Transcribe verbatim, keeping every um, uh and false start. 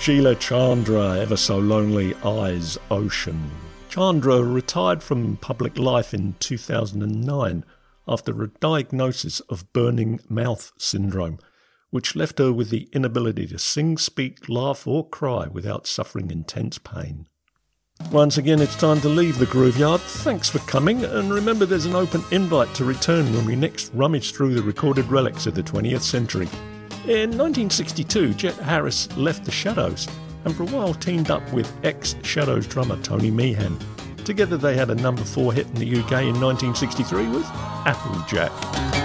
Sheila Chandra, Ever So Lonely Eyes Ocean. Chandra retired from public life in two thousand nine after a diagnosis of burning mouth syndrome, which left her with the inability to sing, speak, laugh or cry without suffering intense pain. Once again, it's time to leave the Grooveyard. Thanks for coming, and remember there's an open invite to return when we next rummage through the recorded relics of the twentieth century. In nineteen sixty-two, Jet Harris left the Shadows, and for a while teamed up with ex-Shadows drummer Tony Meehan. Together they had a number four hit in the U K in nineteen sixty-three with Applejack.